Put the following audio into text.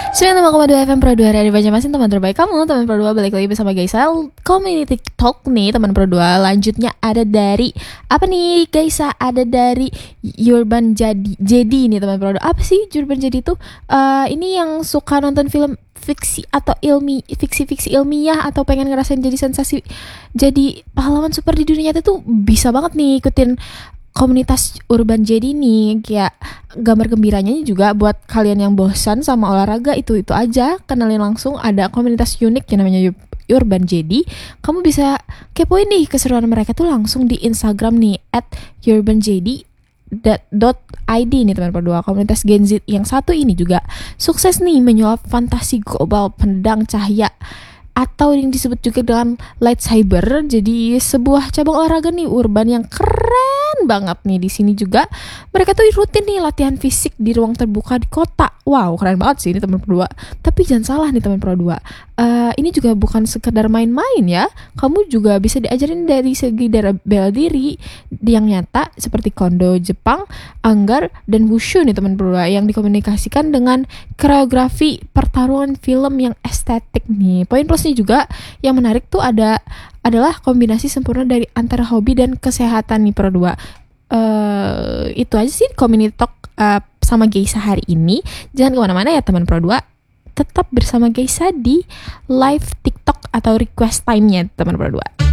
92 FM Pro 2 dari Banjarmasin, teman terbaik kamu. Teman Pro 2 balik lagi bersama Gaisa Community Talk nih teman Pro 2. Lanjutnya ada dari apa nih Gaisa? Ada dari Urban Jadi nih teman Pro 2. Apa sih Urban Jadi itu? Ini yang suka nonton film fiksi atau fiksi ilmiah atau pengen ngerasain jadi sensasi, jadi pahlawan super di dunia nyata tuh bisa banget nih ikutin komunitas Urban Jadi nih. Kayak gambar gembiranya juga buat kalian yang bosan sama olahraga itu aja, kenalin langsung ada komunitas unik yang namanya Urban Jadi. Kamu bisa kepoin nih keseruan mereka tuh langsung di Instagram nih @urbanjedi.id nih teman berdua. Komunitas Gen Z yang satu ini juga sukses nih menyuap fantasi global pedang cahaya atau yang disebut juga dengan lightsaber. Jadi sebuah cabang olahraga nih urban yang keren banget nih. Di sini juga mereka tuh rutin nih latihan fisik di ruang terbuka di kota. Wow, keren banget sih ini teman berdua. Tapi jangan salah nih teman berdua. Ini juga bukan sekedar main-main ya. Kamu juga bisa diajarin dari segi bela diri yang nyata seperti kondo Jepang, anggar, dan wushu nih teman berdua, yang dikomunikasikan dengan koreografi pertarungan film yang estetik nih. Poin plusnya juga yang menarik tuh adalah kombinasi sempurna dari antara hobi dan kesehatan nih Pro 2. Itu aja sih Community Talk sama Geisa hari ini. Jangan kemana-mana ya teman Pro 2. Tetap bersama Geisa di live TikTok atau request time-nya teman Pro 2.